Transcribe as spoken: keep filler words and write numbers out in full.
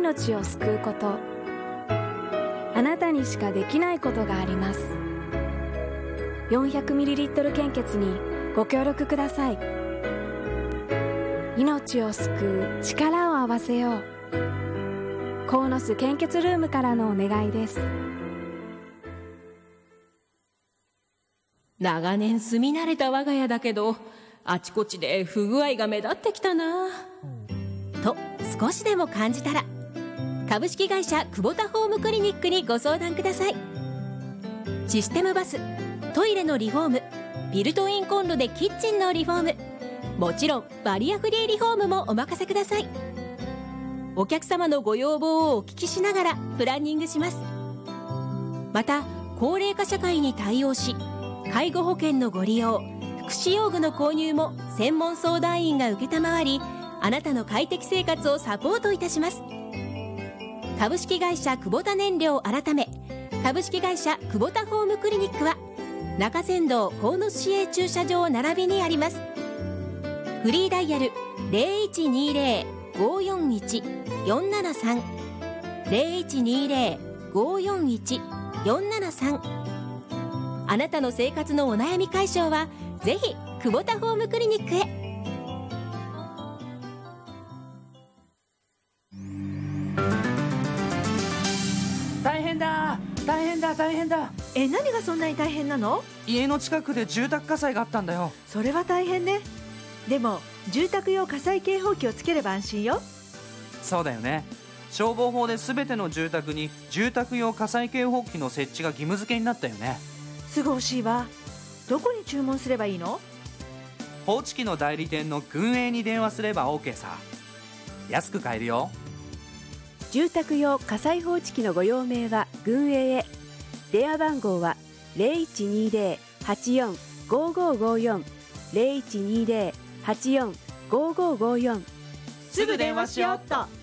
命を救うこと。あなたにしかできないことがあります。 よんひゃくミリリットル 献血にご協力ください。命を救う力を合わせよう。鴻巣献血ルームからのお願いです。 長年住み慣れた我が家だけど、あちこちで不具合が目立ってきたなと少しでも感じたら、株式会社久保田ホームクリニックにご相談ください。システムバス、トイレのリフォーム、ビルトインコンロでキッチンのリフォーム、もちろんバリアフリーリフォームもお任せください。お客様のご要望をお聞きしながらプランニングします。また高齢化社会に対応し、介護保険のご利用、福祉用具の購入も専門相談員が承り、あなたの快適生活をサポートいたします。株式会社久保田燃料改め株式会社久保田ホームクリニックは中山道鴻巣市営駐車場並びにあります。フリーダイヤル ゼロいちにゼロ ごーよんいち よんななさん ゼロいちにゼロ ごーよんいち よんななさん。あなたの生活のお悩み解消はぜひ久保田ホームクリニックへ。 大変だ大変だ大変だ。 え、何がそんなに大変なの？ 家の近くで住宅火災があったんだよ。 それは大変ね。でも住宅用火災警報器をつければ安心よ。 そうだよね。消防法で全ての住宅に住宅用火災警報器の設置が義務付けになったよね。 すぐ欲しいわ。どこに注文すればいいの？ 報知器の代理店の軍営に電話すれば OK さ。安く買えるよ。 住宅用火災報知器のご用命は軍営へ。電話番号は ゼロいちにゼロ はちよん ごーごーごーよん ゼロいちにゼロ はちよん ごーごーごーよん。 すぐ電話しようっと。